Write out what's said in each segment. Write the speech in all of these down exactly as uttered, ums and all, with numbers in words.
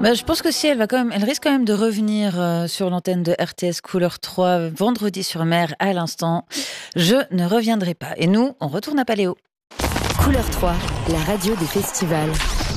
Bah, je pense que si elle va quand même, elle risque quand même de revenir euh, sur l'antenne de R T S Couleur trois vendredi sur mer à l'instant. Je ne reviendrai pas. Et nous, on retourne à Paléo. Couleur trois, la radio des festivals.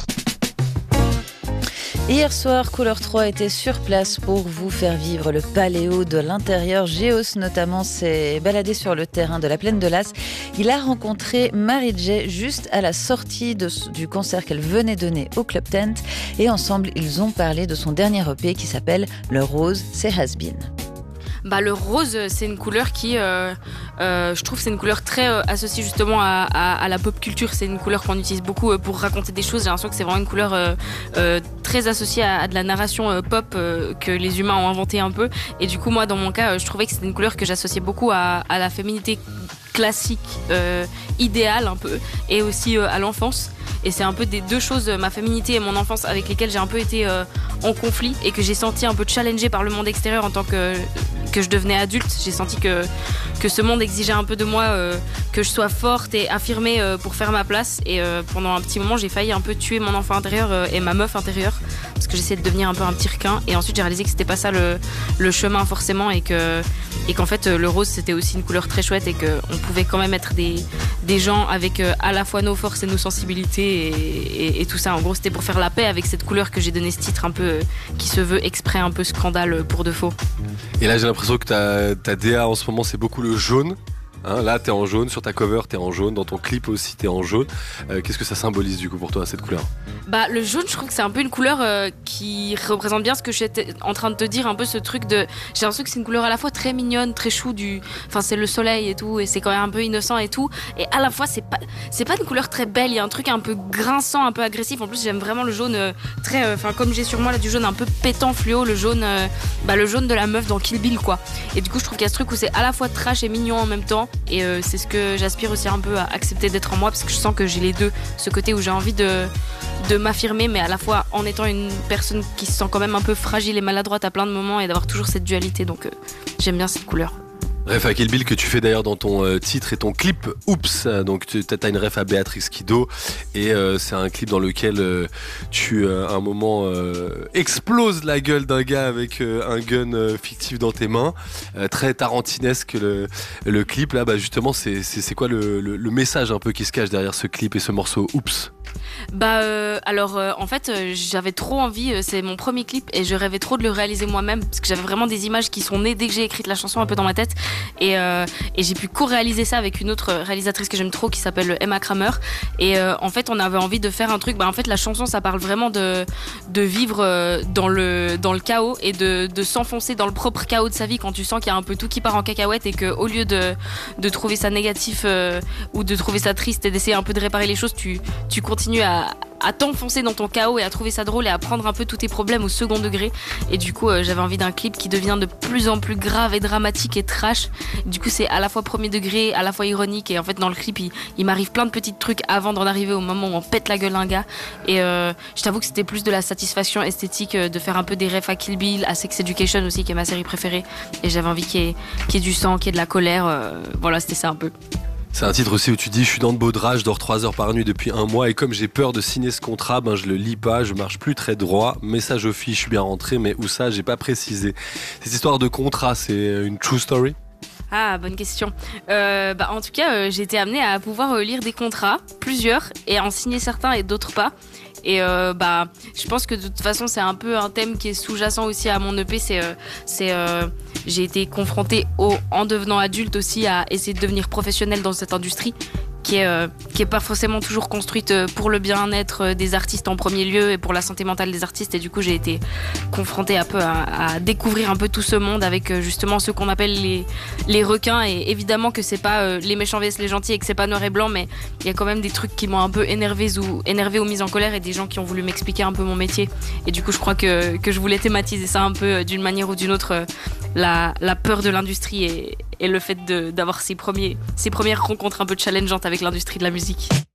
Hier soir, Couleur trois était sur place pour vous faire vivre le Paléo de l'intérieur. Géos notamment s'est baladé sur le terrain de la Plaine de Las. Il a rencontré Mary J juste à la sortie de, du concert qu'elle venait donner au Club Tent. Et ensemble, ils ont parlé de son dernier E P qui s'appelle Le Rose, c'est Has Been. Bah, le rose, c'est une couleur qui, euh, euh, je trouve, c'est une couleur très euh, associée justement à, à, à la pop culture. C'est une couleur qu'on utilise beaucoup euh, pour raconter des choses. J'ai l'impression que c'est vraiment une couleur euh, euh, très associée à, à de la narration euh, pop euh, que les humains ont inventé un peu. Et du coup, moi, dans mon cas, euh, je trouvais que c'était une couleur que j'associais beaucoup à, à la féminité classique, euh, idéale un peu, et aussi euh, à l'enfance. Et c'est un peu des deux choses, ma féminité et mon enfance, avec lesquelles j'ai un peu été euh, en conflit et que j'ai senti un peu challengée par le monde extérieur en tant que, que je devenais adulte. J'ai senti que, que ce monde exigeait un peu de moi, euh, que je sois forte et affirmée euh, pour faire ma place. Et euh, pendant un petit moment, j'ai failli un peu tuer mon enfant intérieur euh, et ma meuf intérieure, parce que j'essayais de devenir un peu un petit requin. Et ensuite, j'ai réalisé que c'était pas ça le, le chemin forcément, et que et qu'en fait, le rose, c'était aussi une couleur très chouette, et qu'on pouvait quand même être des, des gens avec euh, à la fois nos forces et nos sensibilités. Et, et, et tout ça, en gros, c'était pour faire la paix avec cette couleur que j'ai donné ce titre un peu euh, qui se veut exprès un peu scandale pour de faux. Et là, j'ai l'impression que ta, ta D A en ce moment, c'est beaucoup le jaune. Hein, là, t'es en jaune, sur ta cover, t'es en jaune, dans ton clip aussi, t'es en jaune. Euh, qu'est-ce que ça symbolise du coup pour toi, cette couleur ? Bah, le jaune, je trouve que c'est un peu une couleur euh, qui représente bien ce que j'étais en train de te dire, un peu ce truc de. J'ai l'impression que c'est une couleur à la fois très mignonne, très chou, du. Enfin, c'est le soleil et tout, et c'est quand même un peu innocent et tout. Et à la fois, c'est pas, c'est pas une couleur très belle, il y a un truc un peu grinçant, un peu agressif. En plus, j'aime vraiment le jaune euh, très. Enfin, euh, comme j'ai sur moi là du jaune un peu pétant, fluo, le jaune, euh, bah, le jaune de la meuf dans Kill Bill, quoi. Et du coup, je trouve qu'il y a ce truc où c'est à la fois trash et mignon en même temps. Et euh, c'est ce que j'aspire aussi un peu à accepter d'être en moi, parce que je sens que j'ai les deux. Ce côté où j'ai envie de, de m'affirmer, mais à la fois en étant une personne qui se sent quand même un peu fragile et maladroite à plein de moments, et d'avoir toujours cette dualité. Donc euh, j'aime bien cette couleur. Ref à Kill Bill que tu fais d'ailleurs dans ton euh, titre et ton clip Oups, donc tu as une ref à Béatrix Kiddo, et euh, c'est un clip dans lequel euh, tu euh, à un moment euh, exploses la gueule d'un gars avec euh, un gun euh, fictif dans tes mains, euh, très tarantinesque le, le clip là. Bah justement, c'est, c'est, c'est quoi le, le, le message un peu qui se cache derrière ce clip et ce morceau Oups? Bah euh, alors euh, en fait euh, j'avais trop envie, euh, c'est mon premier clip et je rêvais trop de le réaliser moi-même, parce que j'avais vraiment des images qui sont nées dès que j'ai écrit la chanson un peu dans ma tête, et, euh, et j'ai pu co-réaliser ça avec une autre réalisatrice que j'aime trop qui s'appelle Emma Kramer, et euh, en fait on avait envie de faire un truc, bah en fait la chanson ça parle vraiment de, de vivre euh, dans, le, dans le chaos, et de, de s'enfoncer dans le propre chaos de sa vie quand tu sens qu'il y a un peu tout qui part en cacahuète, et qu'au lieu de, de trouver ça négatif euh, ou de trouver ça triste et d'essayer un peu de réparer les choses, tu, tu continues à, à t'enfoncer dans ton chaos et à trouver ça drôle et à prendre un peu tous tes problèmes au second degré. Et du coup euh, j'avais envie d'un clip qui devient de plus en plus grave et dramatique et trash. Du coup c'est à la fois premier degré, à la fois ironique, et en fait dans le clip il, il m'arrive plein de petits trucs avant d'en arriver au moment où on pète la gueule à un gars, et euh, je t'avoue que c'était plus de la satisfaction esthétique euh, de faire un peu des refs à Kill Bill, à Sex Education aussi qui est ma série préférée, et j'avais envie qu'il y ait, qu'il y ait du sang, qu'il y ait de la colère, euh, voilà, c'était ça un peu. C'est un titre aussi où tu dis: je suis dans de beaux draps, je dors trois heures par nuit depuis un mois, et comme j'ai peur de signer ce contrat, ben je le lis pas, je marche plus très droit. Message aux filles, je suis bien rentré, mais où ça, j'ai pas précisé. Cette histoire de contrat, c'est une true story? Ah, bonne question. Euh, bah, en tout cas, euh, j'ai été amenée à pouvoir euh, lire des contrats, plusieurs, et en signer certains et d'autres pas. Et euh, bah, je pense que de toute façon, c'est un peu un thème qui est sous-jacent aussi à mon E P. C'est, euh, c'est, euh, j'ai été confrontée au, en devenant adulte aussi à essayer de devenir professionnelle dans cette industrie, qui est, euh, qui est pas forcément toujours construite pour le bien-être des artistes en premier lieu et pour la santé mentale des artistes. Et du coup, j'ai été confrontée un peu à, à découvrir un peu tout ce monde avec justement ce qu'on appelle les, les requins. Et évidemment que c'est pas euh, les méchants vs les gentils et que c'est pas noir et blanc, mais il y a quand même des trucs qui m'ont un peu énervée ou, énervée ou mise en colère, et des gens qui ont voulu m'expliquer un peu mon métier. Et du coup, je crois que, que je voulais thématiser ça un peu d'une manière ou d'une autre, euh, la, la peur de l'industrie et, et le fait de, d'avoir ces, premiers, ces premières rencontres un peu challengeantes avec l'industrie de la musique.